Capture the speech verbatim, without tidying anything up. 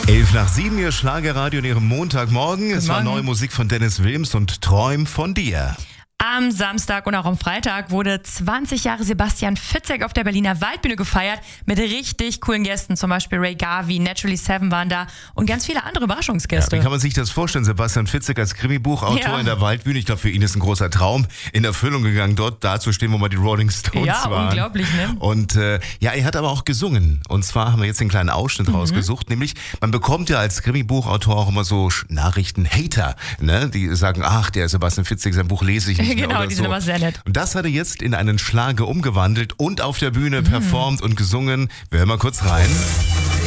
Elf nach sieben, Ihr Schlagerradio in Ihrem Montagmorgen. Es war neue Musik von Dennis Wilms und Träum von dir. Am Samstag und auch am Freitag wurde zwanzig Jahre Sebastian Fitzek auf der Berliner Waldbühne gefeiert mit richtig coolen Gästen. Zum Beispiel Ray Garvey, Naturally Seven waren da und ganz viele andere Überraschungsgäste. Ja, wie kann man sich das vorstellen? Sebastian Fitzek als Krimibuchautor ja. in der Waldbühne. Ich glaube, für ihn ist ein großer Traum in Erfüllung gegangen, dort dazustehen, wo mal die Rolling Stones ja, waren. Ja, unglaublich, ne? Und äh, ja, er hat aber auch gesungen. Und zwar haben wir jetzt einen kleinen Ausschnitt mhm. rausgesucht. Nämlich, man bekommt ja als Krimibuchautor auch immer so Nachrichten-Hater, ne? Die sagen, ach, der Sebastian Fitzek, sein Buch lese ich nicht. Genau, die sind so. immer sehr nett. Und das hat er jetzt in einen Schlager umgewandelt und auf der Bühne mhm. performt und gesungen. Wir hören mal kurz rein.